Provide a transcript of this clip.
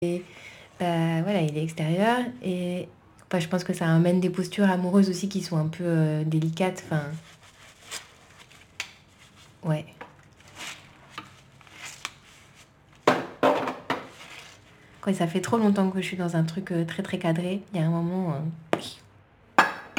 et voilà, il est extérieur et enfin, je pense que ça amène des postures amoureuses aussi qui sont un peu délicates. Enfin, ouais. Quand ça fait trop longtemps que je suis dans un truc très très cadré, il y a un moment,